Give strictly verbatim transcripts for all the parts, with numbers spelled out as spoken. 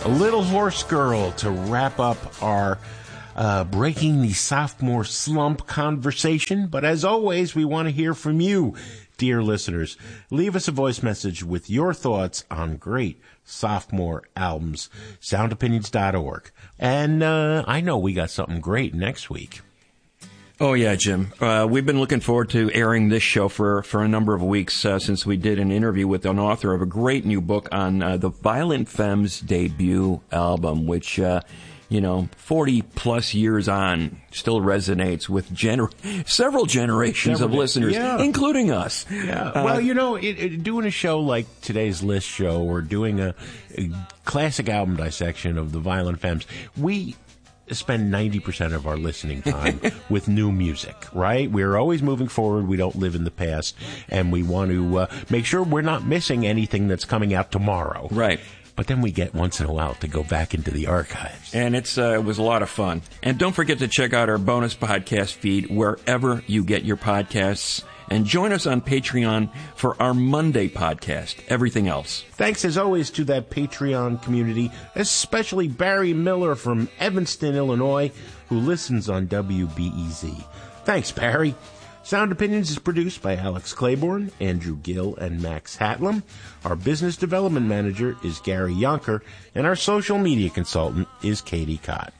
A Little Horse Girl to wrap up our uh, breaking the sophomore slump conversation. But as always, we want to hear from you, dear listeners. Leave us a voice message with your thoughts on great sophomore albums. sound opinions dot org. And uh, I know we got something great next week. Oh, yeah, Jim. Uh, we've been looking forward to airing this show for, for a number of weeks uh, since we did an interview with an author of a great new book on uh, the Violent Femmes debut album, which, uh, you know, forty-plus years on, still resonates with gener- several generations several, of listeners, yeah. including us. Yeah. Uh, well, you know, it, it, doing a show like today's List show or doing a, a classic album dissection of the Violent Femmes, we spend ninety percent of our listening time with new music, right? We're always moving forward. We don't live in the past, and we want to uh, make sure we're not missing anything that's coming out tomorrow. Right. But then we get once in a while to go back into the archives. And it's uh, it was a lot of fun. And don't forget to check out our bonus podcast feed wherever you get your podcasts. And join us on Patreon for our Monday podcast, Everything Else. Thanks, as always, to that Patreon community, especially Barry Miller from Evanston, Illinois, who listens on W B E Z. Thanks, Barry. Sound Opinions is produced by Alex Claiborne, Andrew Gill, and Max Hatlam. Our business development manager is Gary Yonker, and our social media consultant is Katie Cott.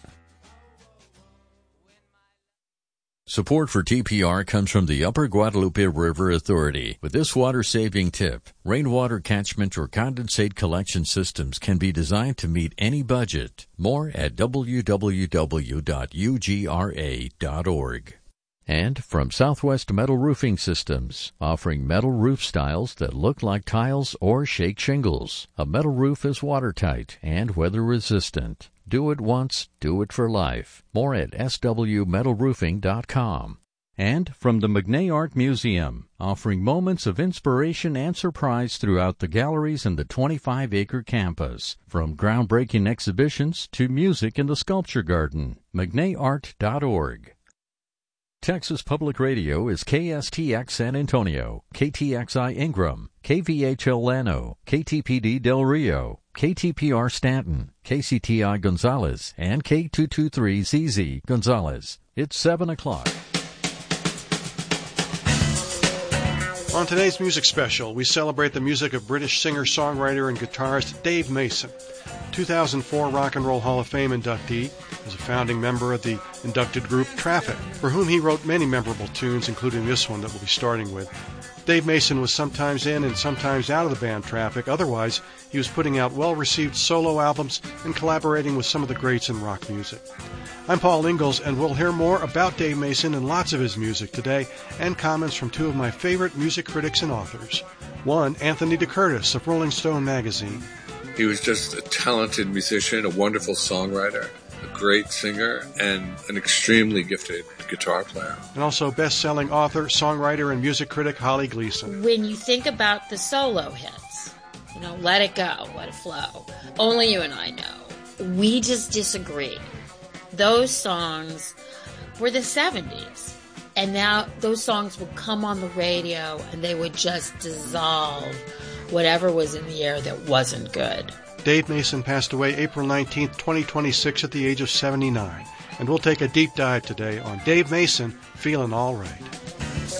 Support for T P R comes from the Upper Guadalupe River Authority. With this water-saving tip, rainwater catchment or condensate collection systems can be designed to meet any budget. More at w w w dot u g r a dot org. And from Southwest Metal Roofing Systems, offering metal roof styles that look like tiles or shake shingles. A metal roof is watertight and weather-resistant. Do it once, do it for life. More at s w metal roofing dot com. And from the McNay Art Museum, offering moments of inspiration and surprise throughout the galleries in the twenty-five acre campus. From groundbreaking exhibitions to music in the sculpture garden. mcnay art dot org. Texas Public Radio is K S T X San Antonio, K T X I Ingram, K V H L Llano, K T P D Del Rio, K T P R Stanton, K C T I Gonzales, and K two two three Z Z Gonzales. It's seven o'clock. On today's music special, we celebrate the music of British singer, songwriter, and guitarist Dave Mason, two thousand four Rock and Roll Hall of Fame inductee, as a founding member of the inducted group Traffic, for whom he wrote many memorable tunes, including this one that we'll be starting with. Dave Mason was sometimes in and sometimes out of the band Traffic. Otherwise, he was putting out well-received solo albums and collaborating with some of the greats in rock music. I'm Paul Ingalls, and we'll hear more about Dave Mason and lots of his music today, and comments from two of my favorite music critics and authors. One, Anthony DeCurtis of Rolling Stone magazine. He was just a talented musician, a wonderful songwriter, a great singer, and an extremely gifted guitar player. And also best-selling author, songwriter, and music critic Holly Gleason. When you think about the solo hits, you know, Let It Go, Let It Flow, Only You and I Know, we just disagree. Those songs were the seventies. And now those songs would come on the radio and they would just dissolve whatever was in the air that wasn't good. Dave Mason passed away April nineteenth, twenty twenty-six at the age of seventy-nine. And we'll take a deep dive today on Dave Mason, Feelin' All Right.